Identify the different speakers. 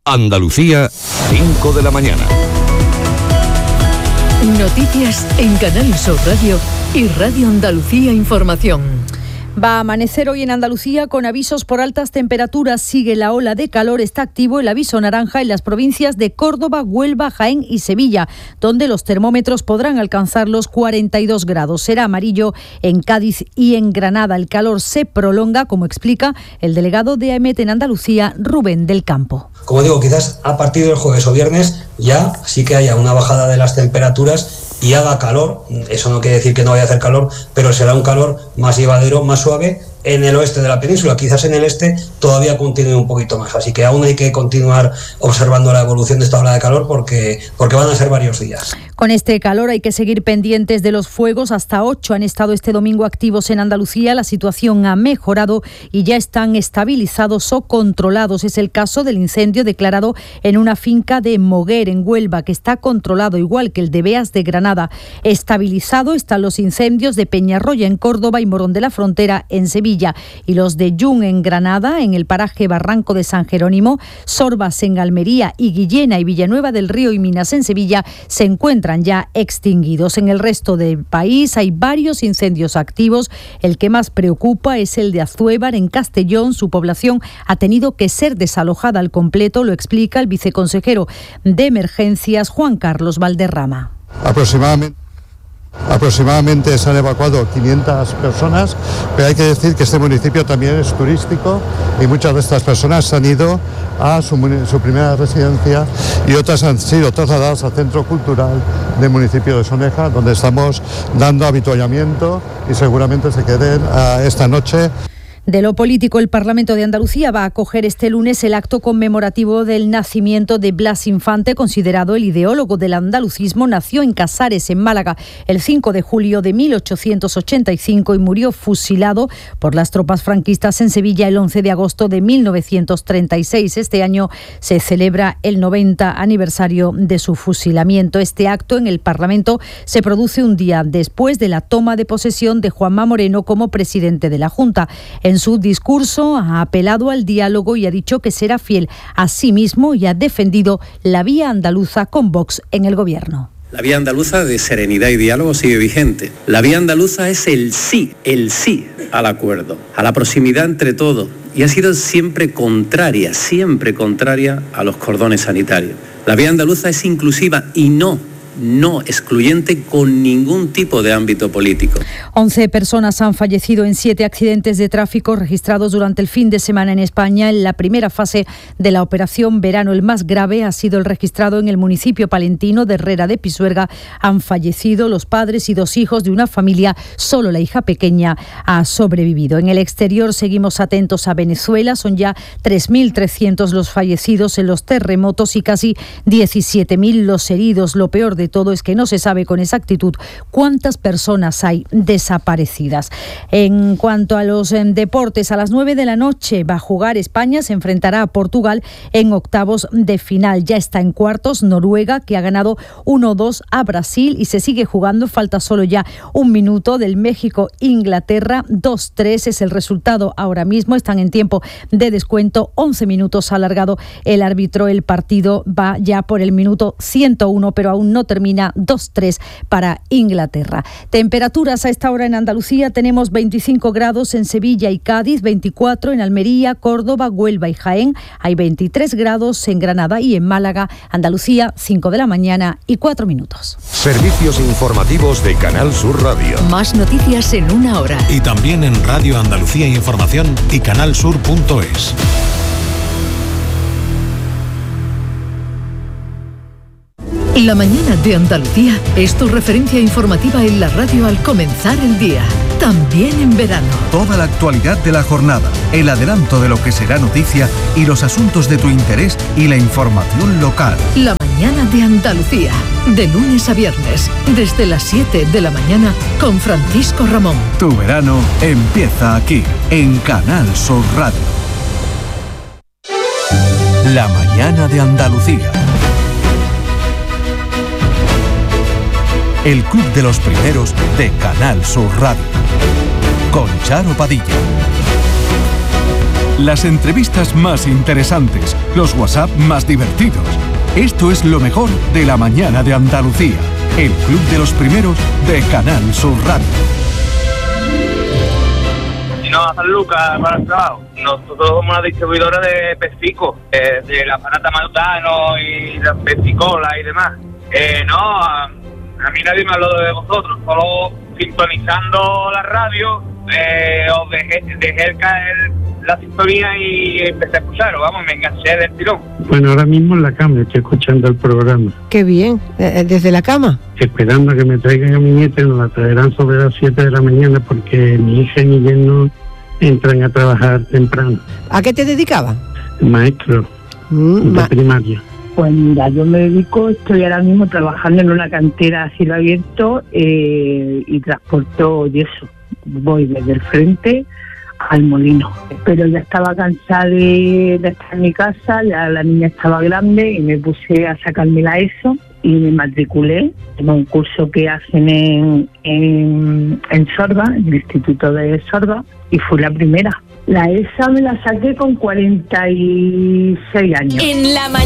Speaker 1: Andalucía, 5 de la mañana.
Speaker 2: Noticias en Canal Sur Radio y Radio Andalucía Información.
Speaker 3: Va a amanecer hoy en Andalucía con avisos por altas temperaturas. Sigue la ola de calor, está activo el aviso naranja en las provincias de Córdoba, Huelva, Jaén y Sevilla, donde los termómetros podrán alcanzar los 42 grados. Será amarillo en Cádiz y en Granada. El calor se prolonga, como explica el delegado de AEMET en Andalucía, Rubén del Campo.
Speaker 4: Como digo, quizás a partir del jueves o viernes ya sí que haya una bajada de las temperaturas y haga calor. Eso no quiere decir que no vaya a hacer calor, pero será un calor más llevadero, más suave en el oeste de la península. Quizás en el este todavía continúe un poquito más, así que aún hay que continuar observando la evolución de esta ola de calor porque van a ser varios días.
Speaker 3: Con este calor hay que seguir pendientes de los fuegos. Hasta 8 han estado este domingo activos en Andalucía. La situación ha mejorado y ya están estabilizados o controlados. Es el caso del incendio declarado en una finca de Moguer, en Huelva, que está controlado, igual que el de Beas de Granada. Estabilizado están los incendios de Peñarroya en Córdoba y Morón de la Frontera en Sevilla, y los de Yun en Granada, en el paraje Barranco de San Jerónimo, Sorbas en Almería y Guillena y Villanueva del Río y Minas en Sevilla se encuentran ya extinguidos. En el resto del país hay varios incendios activos. El que más preocupa es el de Azuévar en Castellón. Su población ha tenido que ser desalojada al completo, lo explica el viceconsejero de Emergencias, Juan Carlos Valderrama.
Speaker 5: Aproximadamente se han evacuado 500 personas, pero hay que decir que este municipio también es turístico y muchas de estas personas han ido a su primera residencia y otras han sido trasladadas al centro cultural del municipio de Soneja, donde estamos dando avituallamiento y seguramente se queden esta noche.
Speaker 3: De lo político, el Parlamento de Andalucía va a acoger este lunes el acto conmemorativo del nacimiento de Blas Infante, considerado el ideólogo del andalucismo. Nació en Casares, en Málaga, el 5 de julio de 1885 y murió fusilado por las tropas franquistas en Sevilla el 11 de agosto de 1936. Este año se celebra el 90 aniversario de su fusilamiento. Este acto en el Parlamento se produce un día después de la toma de posesión de Juanma Moreno como presidente de la Junta. En su discurso ha apelado al diálogo y ha dicho que será fiel a sí mismo y ha defendido la vía andaluza con Vox en el gobierno.
Speaker 6: La vía andaluza de serenidad y diálogo sigue vigente. La vía andaluza es el sí al acuerdo, a la proximidad entre todos, y ha sido siempre contraria a los cordones sanitarios. La vía andaluza es inclusiva y no excluyente con ningún tipo de ámbito político.
Speaker 3: 11 personas han fallecido en 7 accidentes de tráfico registrados durante el fin de semana en España. En la primera fase de la operación Verano, el más grave ha sido el registrado en el municipio palentino de Herrera de Pisuerga. Han fallecido los padres y 2 hijos de una familia. Solo la hija pequeña ha sobrevivido. En el exterior seguimos atentos a Venezuela. Son ya 3.300 los fallecidos en los terremotos y casi 17.000 los heridos. Lo peor de todo es que no se sabe con exactitud cuántas personas hay desaparecidas. En cuanto a los deportes, a las 9 de la noche va a jugar España, se enfrentará a Portugal en octavos de final. Ya está en cuartos Noruega, que ha ganado 1-2 a Brasil y se sigue jugando. Falta solo ya un minuto del México-Inglaterra. 2-3 es el resultado ahora mismo. Están en tiempo de descuento. 11 minutos ha alargado el árbitro. El partido va ya por el minuto 101, pero aún no termina. 2-3 para Inglaterra. Temperaturas a esta hora en Andalucía: tenemos 25 grados en Sevilla y Cádiz, 24 en Almería, Córdoba, Huelva y Jaén. Hay 23 grados en Granada y en Málaga. Andalucía, 5 de la mañana y 4 minutos.
Speaker 1: Servicios informativos de Canal Sur Radio.
Speaker 2: Más noticias en una hora.
Speaker 7: Y también en Radio Andalucía Información y canalsur.es.
Speaker 2: La mañana de Andalucía es tu referencia informativa en la radio al comenzar el día, también en verano.
Speaker 8: Toda la actualidad de la jornada, el adelanto de lo que será noticia y los asuntos de tu interés y la información local.
Speaker 2: La mañana de Andalucía, de lunes a viernes, desde las 7 de la mañana con Francisco Ramón.
Speaker 8: Tu verano empieza aquí, en Canal Sur Radio. La mañana de Andalucía. El club de los primeros de Canal Sur Radio. Con Charo Padilla. las entrevistas más interesantes, los WhatsApp más divertidos. Esto es lo mejor de La Mañana de Andalucía, el club de los primeros de Canal Sur Radio.
Speaker 9: A San Lucas para el trabajo. Nosotros somos una distribuidora de pesico, de la Parata Malutano y las pesicolas y demás. A mí nadie me habló de vosotros, solo sintonizando la radio, os dejé caer la sintonía y empecé a escucharos, me enganché del tirón.
Speaker 10: Bueno, ahora mismo en la cama estoy escuchando el programa.
Speaker 11: Qué bien, ¿desde la cama?
Speaker 10: Esperando a que me traigan a mi nieta, nos la traerán sobre las 7 de la mañana porque mi hija y mi yerno entran a trabajar temprano.
Speaker 11: ¿A qué te dedicabas?
Speaker 10: Maestro de primaria.
Speaker 12: Pues mira, yo me dedico, estoy ahora mismo trabajando en una cantera a cielo abierto y transporto yeso. Voy desde el frente al molino. Pero ya estaba cansada de estar en mi casa, ya la niña estaba grande y me puse a sacarme la ESO y me matriculé en un curso que hacen en Sorba, en el Instituto de Sorba, y fui la primera. La ESA me la saqué con 46 años.